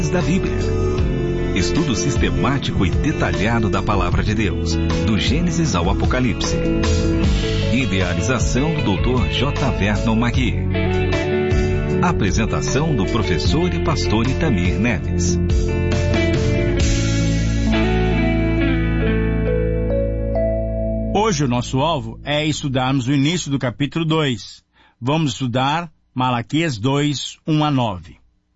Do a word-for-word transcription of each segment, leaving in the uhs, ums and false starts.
da Bíblia. Estudo sistemático e detalhado da Palavra de Deus, do Gênesis ao Apocalipse. Idealização do doutor J. Vernon Magui. Apresentação do professor e pastor Itamir Neves. Hoje o nosso alvo é estudarmos o início do capítulo dois. Vamos estudar Malaquias dois, um a nove.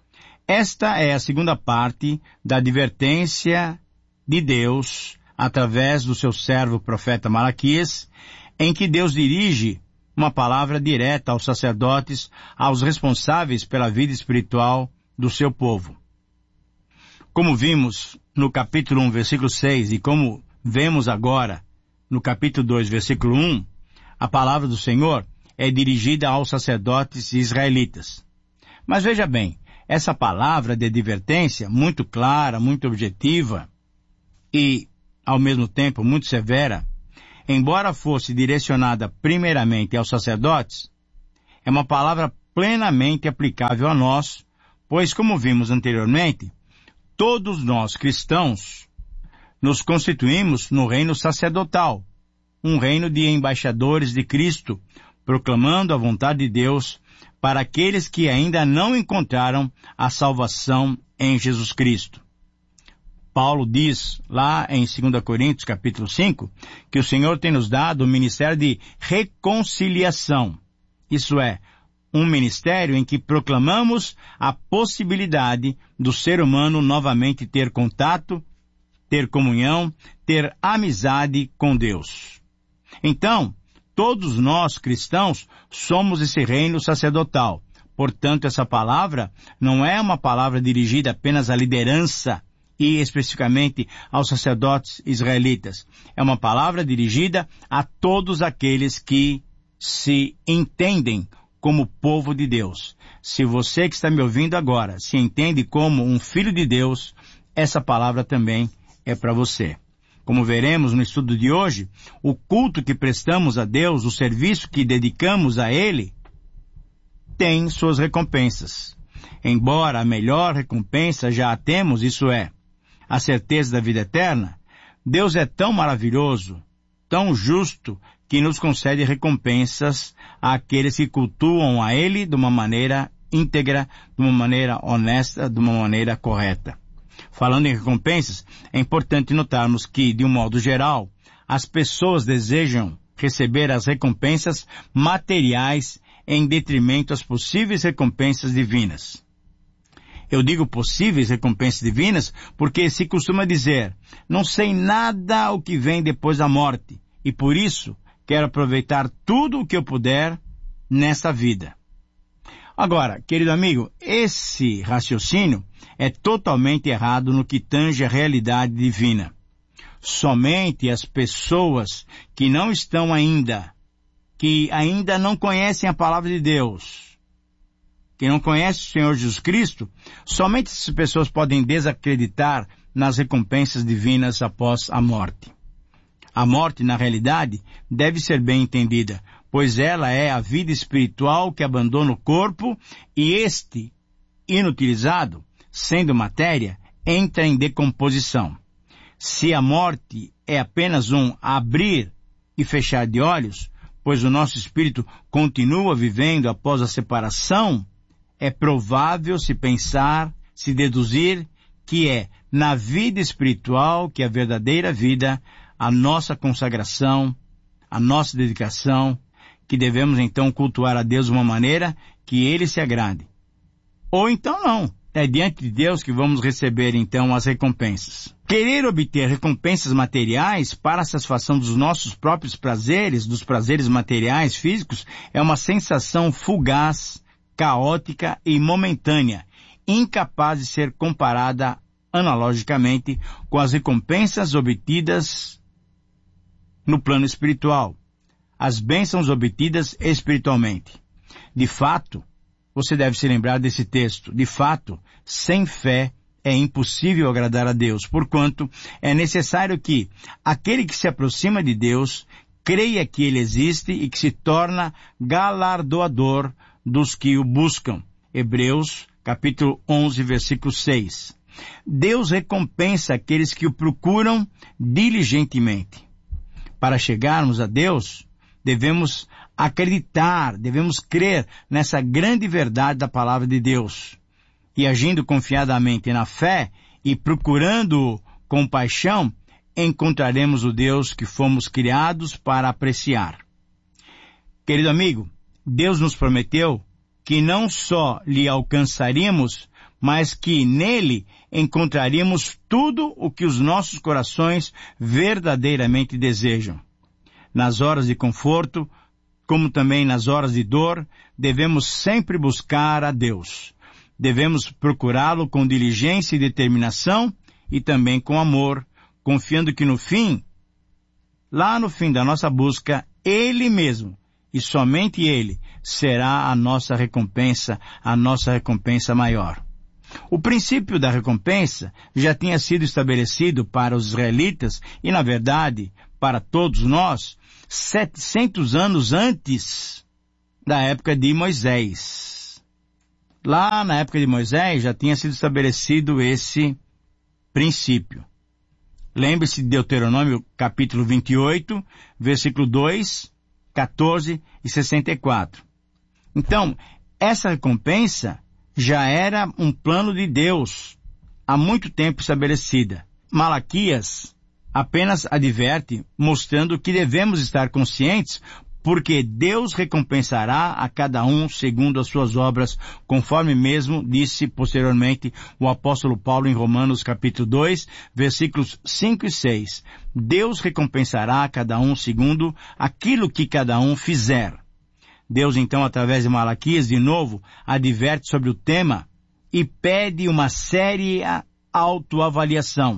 Esta é a segunda parte da advertência de Deus, através do seu servo profeta Malaquias, em que Deus dirige uma palavra direta aos sacerdotes, aos responsáveis pela vida espiritual do seu povo. Como vimos no capítulo um, versículo seis, e como vemos agora no capítulo dois, versículo um, a palavra do Senhor é dirigida aos sacerdotes israelitas. Mas veja bem, essa palavra de advertência, muito clara, muito objetiva e, ao mesmo tempo, muito severa, embora fosse direcionada primeiramente aos sacerdotes, é uma palavra plenamente aplicável a nós, pois, como vimos anteriormente, todos nós cristãos nos constituímos no reino sacerdotal, um reino de embaixadores de Cristo, proclamando a vontade de Deus para aqueles que ainda não encontraram a salvação em Jesus Cristo. Paulo diz lá em dois Coríntios capítulo cinco, que o Senhor tem nos dado o ministério de reconciliação. Isso é, um ministério em que proclamamos a possibilidade do ser humano novamente ter contato, ter comunhão, ter amizade com Deus. Então, todos nós cristãos somos esse reino sacerdotal. Portanto, essa palavra não é uma palavra dirigida apenas à liderança e especificamente aos sacerdotes israelitas. É uma palavra dirigida a todos aqueles que se entendem como povo de Deus. Se você que está me ouvindo agora se entende como um filho de Deus, essa palavra também é para você. Como veremos no estudo de hoje, o culto que prestamos a Deus, o serviço que dedicamos a Ele, tem suas recompensas. Embora a melhor recompensa já a temos, isso é, a certeza da vida eterna, Deus é tão maravilhoso, tão justo, que nos concede recompensas àqueles que cultuam a Ele de uma maneira íntegra, de uma maneira honesta, de uma maneira correta. Falando em recompensas, é importante notarmos que, de um modo geral, as pessoas desejam receber as recompensas materiais em detrimento às possíveis recompensas divinas. Eu digo possíveis recompensas divinas porque se costuma dizer, não sei nada o que vem depois da morte, e por isso quero aproveitar tudo o que eu puder nesta vida. Agora, querido amigo, esse raciocínio é totalmente errado no que tange a realidade divina. Somente as pessoas que não estão ainda, que ainda não conhecem a palavra de Deus, que não conhecem o Senhor Jesus Cristo, somente essas pessoas podem desacreditar nas recompensas divinas após a morte. A morte, na realidade, deve ser bem entendida, pois ela é a vida espiritual que abandona o corpo e este, inutilizado, sendo matéria, entra em decomposição. Se a morte é apenas um abrir e fechar de olhos, pois o nosso espírito continua vivendo após a separação, é provável se pensar, se deduzir que é na vida espiritual que a verdadeira vida, a nossa consagração, a nossa dedicação, que devemos então cultuar a Deus de uma maneira que Ele se agrade. Ou então não. É diante de Deus que vamos receber então as recompensas. Querer obter recompensas materiais para a satisfação dos nossos próprios prazeres, dos prazeres materiais físicos, é uma sensação fugaz, caótica e momentânea, incapaz de ser comparada analogicamente com as recompensas obtidas no plano espiritual, as bênçãos obtidas espiritualmente. De fato, você deve se lembrar desse texto. De fato, sem fé é impossível agradar a Deus, porquanto é necessário que aquele que se aproxima de Deus creia que Ele existe e que se torna galardoador dos que o buscam. Hebreus, capítulo onze, versículo seis. Deus recompensa aqueles que o procuram diligentemente. Para chegarmos a Deus, devemos acreditar, devemos crer nessa grande verdade da palavra de Deus. E agindo confiadamente na fé e procurando com paixão, encontraremos o Deus que fomos criados para apreciar. Querido amigo, Deus nos prometeu que não só lhe alcançaríamos, mas que nele encontraríamos tudo o que os nossos corações verdadeiramente desejam. Nas horas de conforto, como também nas horas de dor, devemos sempre buscar a Deus. Devemos procurá-lo com diligência e determinação e também com amor, confiando que no fim, lá no fim da nossa busca, Ele mesmo, e somente Ele, será a nossa recompensa, a nossa recompensa maior. O princípio da recompensa já tinha sido estabelecido para os israelitas e, na verdade, para todos nós, setecentos anos antes da época de Moisés. Lá na época de Moisés já tinha sido estabelecido esse princípio. Lembre-se de Deuteronômio capítulo vinte e oito, versículo dois, quatorze e sessenta e quatro. Então, essa recompensa já era um plano de Deus há muito tempo estabelecida. Malaquias apenas adverte, mostrando que devemos estar conscientes, porque Deus recompensará a cada um segundo as suas obras, conforme mesmo disse posteriormente o apóstolo Paulo em Romanos capítulo dois, versículos cinco e seis. Deus recompensará a cada um segundo aquilo que cada um fizer. Deus então, através de Malaquias, de novo, adverte sobre o tema e pede uma séria autoavaliação.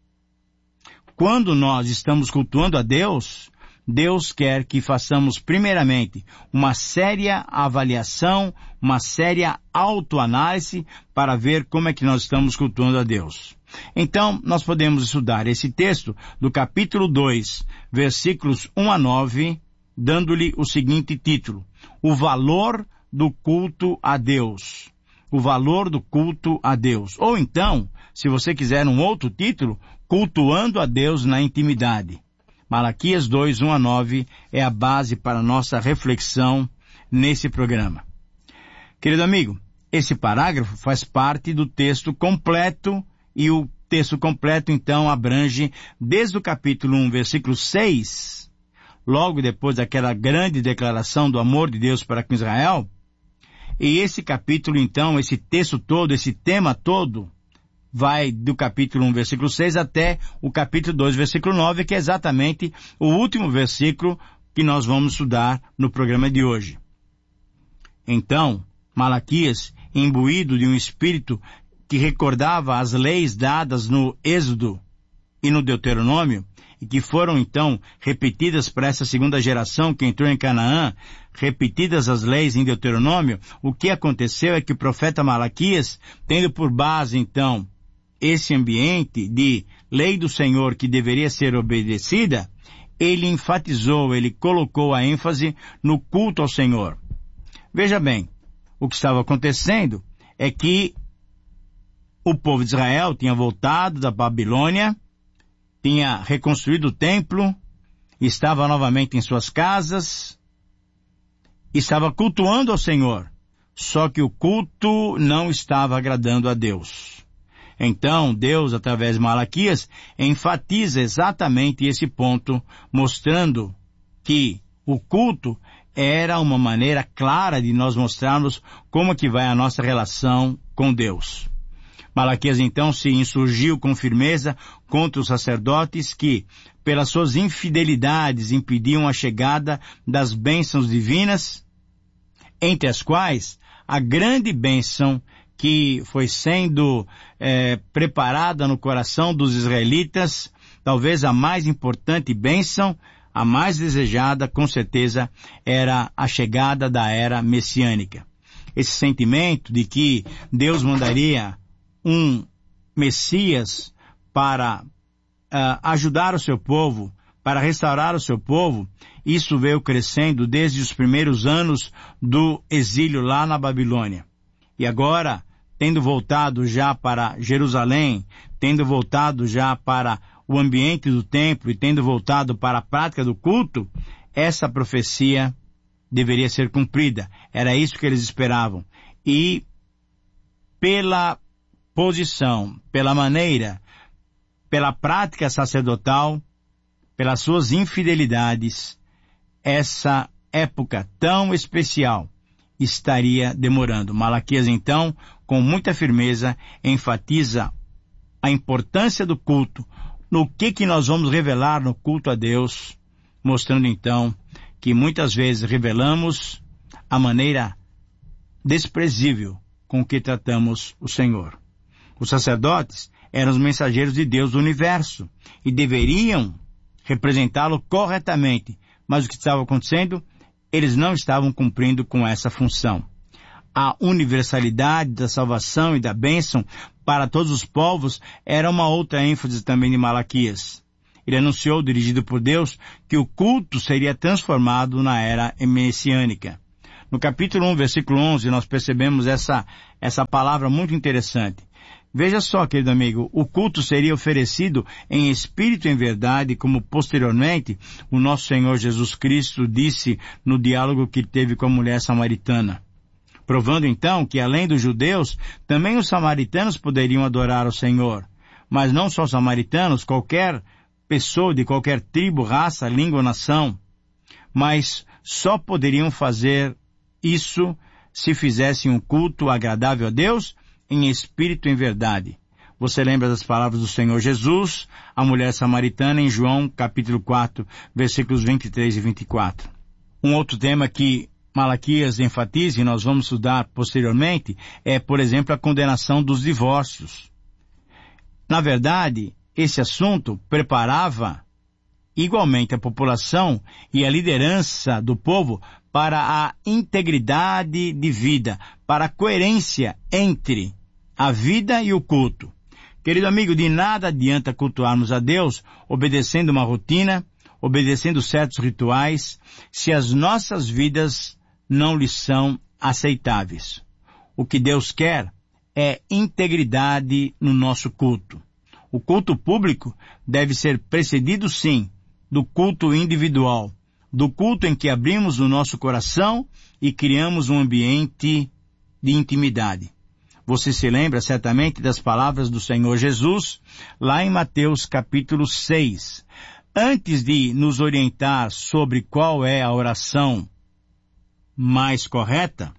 Quando nós estamos cultuando a Deus, Deus quer que façamos primeiramente uma séria avaliação, uma séria autoanálise para ver como é que nós estamos cultuando a Deus. Então, nós podemos estudar esse texto do capítulo dois, versículos um a nove, dando-lhe o seguinte título: O valor do culto a Deus. O valor do culto a Deus. Ou então, se você quiser um outro título, Cultuando a Deus na Intimidade. Malaquias dois, um a nove é a base para a nossa reflexão nesse programa. Querido amigo, esse parágrafo faz parte do texto completo e o texto completo então abrange desde o capítulo um, versículo seis, logo depois daquela grande declaração do amor de Deus para com Israel. E esse capítulo então, esse texto todo, esse tema todo, vai do capítulo um, versículo seis, até o capítulo dois, versículo nove, que é exatamente o último versículo que nós vamos estudar no programa de hoje. Então, Malaquias, imbuído de um espírito que recordava as leis dadas no Êxodo e no Deuteronômio, e que foram então repetidas para essa segunda geração que entrou em Canaã, repetidas as leis em Deuteronômio, o que aconteceu é que o profeta Malaquias, tendo por base então esse ambiente de lei do Senhor que deveria ser obedecida, ele enfatizou, ele colocou a ênfase no culto ao Senhor. Veja bem, o que estava acontecendo é que o povo de Israel tinha voltado da Babilônia, tinha reconstruído o templo, estava novamente em suas casas, estava cultuando ao Senhor, só que o culto não estava agradando a Deus. Então, Deus, através de Malaquias, enfatiza exatamente esse ponto, mostrando que o culto era uma maneira clara de nós mostrarmos como que vai a nossa relação com Deus. Malaquias, então, se insurgiu com firmeza contra os sacerdotes que, pelas suas infidelidades, impediam a chegada das bênçãos divinas, entre as quais a grande bênção que foi sendo é, preparada no coração dos israelitas, talvez a mais importante bênção, a mais desejada, com certeza, era a chegada da era messiânica. Esse sentimento de que Deus mandaria um Messias para uh, ajudar o seu povo, para restaurar o seu povo, isso veio crescendo desde os primeiros anos do exílio lá na Babilônia. E agora tendo voltado já para Jerusalém, tendo voltado já para o ambiente do templo e tendo voltado para a prática do culto, essa profecia deveria ser cumprida. Era isso que eles esperavam. E pela posição, pela maneira, pela prática sacerdotal, pelas suas infidelidades, essa época tão especial estaria demorando. Malaquias, então, com muita firmeza, enfatiza a importância do culto, no que que nós vamos revelar no culto a Deus, mostrando, então, que muitas vezes revelamos a maneira desprezível com que tratamos o Senhor. Os sacerdotes eram os mensageiros de Deus do universo e deveriam representá-lo corretamente, mas o que estava acontecendo? Eles não estavam cumprindo com essa função. A universalidade da salvação e da bênção para todos os povos era uma outra ênfase também de Malaquias. Ele anunciou, dirigido por Deus, que o culto seria transformado na era messiânica. No capítulo um, versículo onze, nós percebemos essa, essa palavra muito interessante. Veja só, querido amigo, o culto seria oferecido em espírito e em verdade, como posteriormente o nosso Senhor Jesus Cristo disse no diálogo que teve com a mulher samaritana. Provando então que além dos judeus, também os samaritanos poderiam adorar o Senhor. Mas não só os samaritanos, qualquer pessoa de qualquer tribo, raça, língua ou nação. Mas só poderiam fazer isso se fizessem um culto agradável a Deus em espírito e em verdade. Você lembra das palavras do Senhor Jesus, a mulher samaritana, em João, capítulo quatro, versículos vinte e três e vinte e quatro. Um outro tema que Malaquias enfatiza, e nós vamos estudar posteriormente, é, por exemplo, a condenação dos divórcios. Na verdade, esse assunto preparava igualmente a população e a liderança do povo para a integridade de vida, para a coerência entre a vida e o culto. Querido amigo, de nada adianta cultuarmos a Deus obedecendo uma rotina, obedecendo certos rituais, se as nossas vidas não lhe são aceitáveis. O que Deus quer é integridade no nosso culto. O culto público deve ser precedido, sim, do culto individual, do culto em que abrimos o nosso coração e criamos um ambiente de intimidade. Você se lembra certamente das palavras do Senhor Jesus, lá em Mateus capítulo seis. Antes de nos orientar sobre qual é a oração mais correta,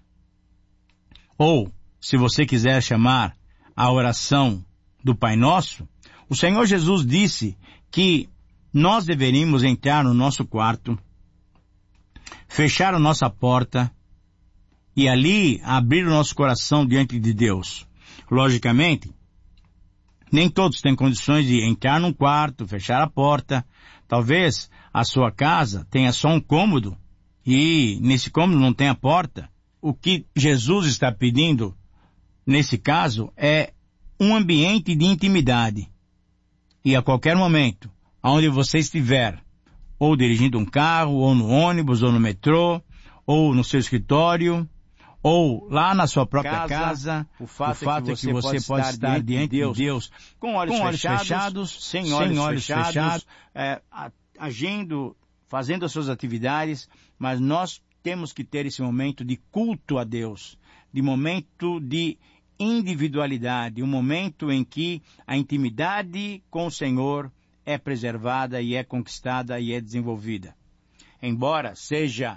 ou, se você quiser chamar, a oração do Pai Nosso, o Senhor Jesus disse que nós deveríamos entrar no nosso quarto, fechar a nossa porta e ali abrir o nosso coração diante de Deus. Logicamente, nem todos têm condições de entrar num quarto, fechar a porta. Talvez a sua casa tenha só um cômodo e nesse cômodo não tem a porta. O que Jesus está pedindo, nesse caso, é um ambiente de intimidade. E a qualquer momento, aonde você estiver, ou dirigindo um carro, ou no ônibus, ou no metrô, ou no seu escritório, ou lá na sua própria casa, casa o fato, o fato é que você, é que você pode estar diante de Deus, Deus com olhos, com olhos fechados, fechados, sem olhos, sem olhos fechados, fechados é, agindo, fazendo as suas atividades, mas nós temos que ter esse momento de culto a Deus, de momento de individualidade, um momento em que a intimidade com o Senhor é preservada e é conquistada e é desenvolvida. Embora seja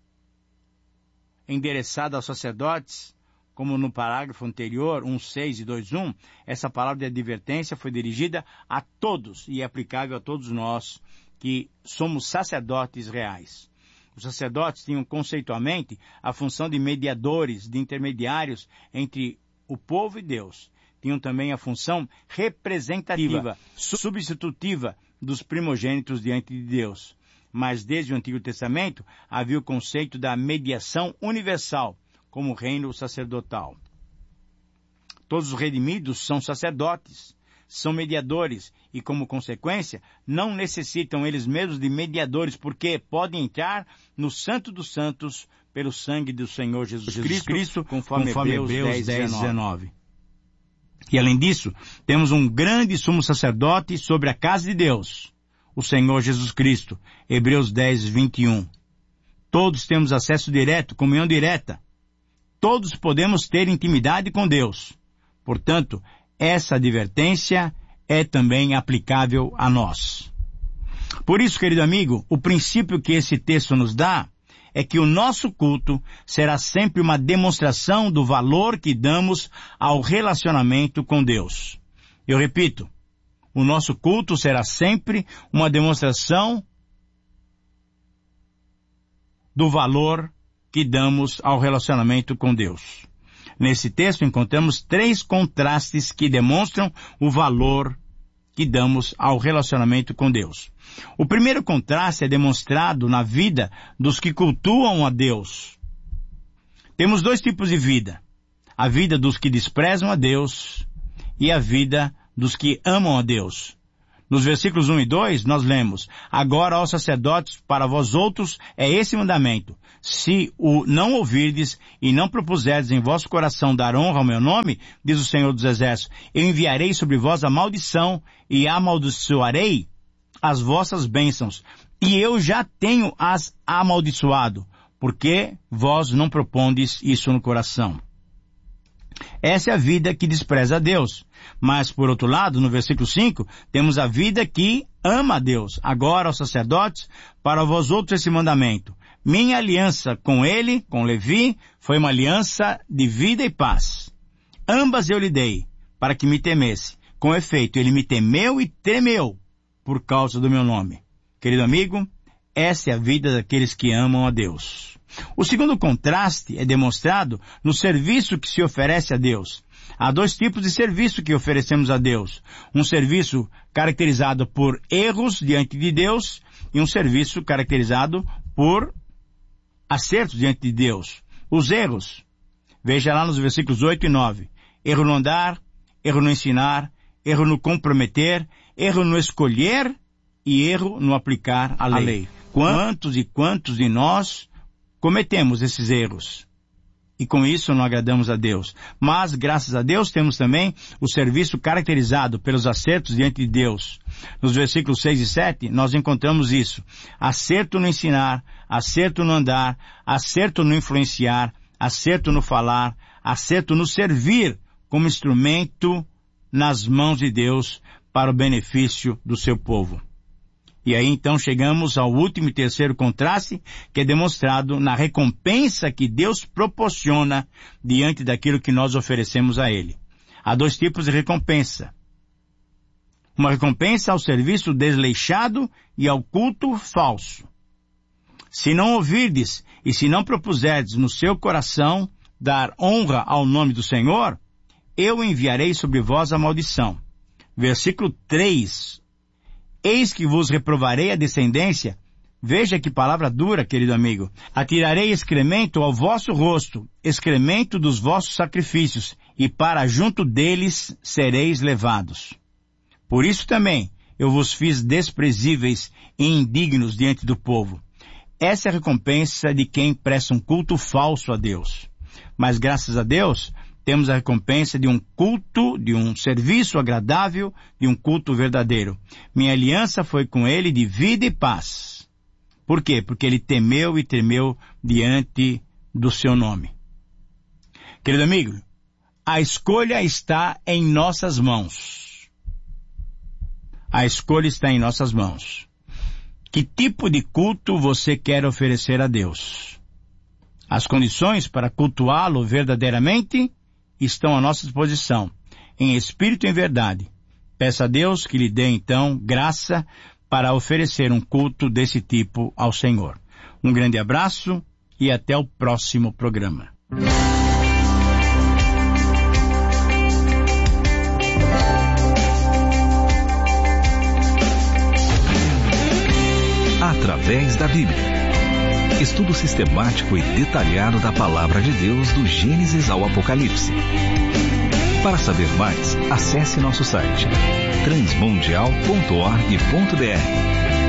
endereçada aos sacerdotes, como no parágrafo anterior, um seis e dois um, essa palavra de advertência foi dirigida a todos e é aplicável a todos nós que somos sacerdotes reais. Os sacerdotes tinham conceitualmente a função de mediadores, de intermediários entre o povo e Deus. Tinham também a função representativa, substitutiva dos primogênitos diante de Deus. Mas desde o Antigo Testamento havia o conceito da mediação universal como reino sacerdotal. Todos os redimidos são sacerdotes, são mediadores e, como consequência, não necessitam eles mesmos de mediadores, porque podem entrar no Santo dos Santos pelo sangue do Senhor Jesus, Jesus Cristo, Cristo, conforme, conforme Hebreus dez, dezenove. E além disso, temos um grande sumo sacerdote sobre a casa de Deus, o Senhor Jesus Cristo. Hebreus dez, vinte e um. Todos temos acesso direto, comunhão direta. Todos podemos ter intimidade com Deus. Portanto, essa advertência é também aplicável a nós. Por isso, querido amigo, o princípio que esse texto nos dá é que o nosso culto será sempre uma demonstração do valor que damos ao relacionamento com Deus. Eu repito, o nosso culto será sempre uma demonstração do valor que damos ao relacionamento com Deus. Nesse texto encontramos três contrastes que demonstram o valor que damos ao relacionamento com Deus. O primeiro contraste é demonstrado na vida dos que cultuam a Deus. Temos dois tipos de vida: a vida dos que desprezam a Deus e a vida dos que amam a Deus. Nos versículos um e dois, nós lemos: agora, ó sacerdotes, para vós outros é esse mandamento: se o não ouvirdes e não propuserdes em vosso coração dar honra ao meu nome, diz o Senhor dos Exércitos, eu enviarei sobre vós a maldição e amaldiçoarei as vossas bênçãos. E eu já tenho as amaldiçoado, porque vós não propondes isso no coração. Essa é a vida que despreza a Deus. Mas, por outro lado, no versículo cinco, temos a vida que ama a Deus. Agora, aos sacerdotes, para vós outros esse mandamento: minha aliança com ele, com Levi, foi uma aliança de vida e paz. Ambas eu lhe dei, para que me temesse. Com efeito, ele me temeu e tremeu por causa do meu nome. Querido amigo, essa é a vida daqueles que amam a Deus. O segundo contraste é demonstrado no serviço que se oferece a Deus. Há dois tipos de serviço que oferecemos a Deus. Um serviço caracterizado por erros diante de Deus e um serviço caracterizado por acertos diante de Deus. Os erros, veja lá nos versículos oito e nove. Erro no andar, erro no ensinar, erro no comprometer, erro no escolher e erro no aplicar a lei. A lei. Quantos e quantos de nós cometemos esses erros? E com isso não agradamos a Deus. Mas, graças a Deus, temos também o serviço caracterizado pelos acertos diante de Deus. Nos versículos seis e sete, nós encontramos isso. Acerto no ensinar, acerto no andar, acerto no influenciar, acerto no falar, acerto no servir como instrumento nas mãos de Deus para o benefício do seu povo. E aí então chegamos ao último e terceiro contraste, que é demonstrado na recompensa que Deus proporciona diante daquilo que nós oferecemos a Ele. Há dois tipos de recompensa. Uma recompensa ao serviço desleixado e ao culto falso. Se não ouvirdes e se não propuserdes no seu coração dar honra ao nome do Senhor, eu enviarei sobre vós a maldição. Versículo três. Eis que vos reprovarei a descendência. Veja que palavra dura, querido amigo. Atirarei excremento ao vosso rosto, excremento dos vossos sacrifícios, e para junto deles sereis levados. Por isso também eu vos fiz desprezíveis e indignos diante do povo. Essa é a recompensa de quem presta um culto falso a Deus. Mas graças a Deus, temos a recompensa de um culto, de um serviço agradável, de um culto verdadeiro. Minha aliança foi com ele de vida e paz. Por quê? Porque ele temeu e tremeu diante do seu nome. Querido amigo, a escolha está em nossas mãos. A escolha está em nossas mãos. Que tipo de culto você quer oferecer a Deus? As condições para cultuá-lo verdadeiramente estão à nossa disposição, em espírito e em verdade. Peça a Deus que lhe dê, então, graça para oferecer um culto desse tipo ao Senhor. Um grande abraço e até o próximo programa. Através da Bíblia. Estudo sistemático e detalhado da Palavra de Deus do Gênesis ao Apocalipse. Para saber mais, acesse nosso site transmundial ponto org ponto br.